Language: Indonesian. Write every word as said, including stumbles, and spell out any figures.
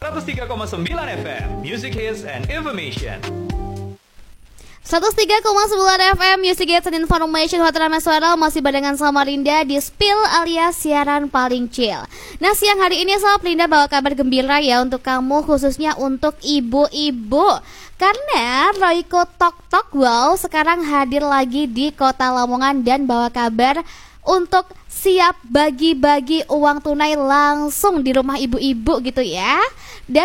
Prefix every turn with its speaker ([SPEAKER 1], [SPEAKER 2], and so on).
[SPEAKER 1] seratus tiga koma sembilan F M, Music Hits and Information.
[SPEAKER 2] seratus tiga koma sembilan F M Music Hits and Information Hotel Meswara masih barengan sama Linda di Spill alias siaran paling chill. Nah, siang hari ini Sob, Linda bawa kabar gembira ya untuk kamu, khususnya untuk ibu-ibu. Karena Royco Tok Tok Wow sekarang hadir lagi di Kota Lamongan dan bawa kabar untuk siap bagi-bagi uang tunai langsung di rumah ibu-ibu gitu ya. Dan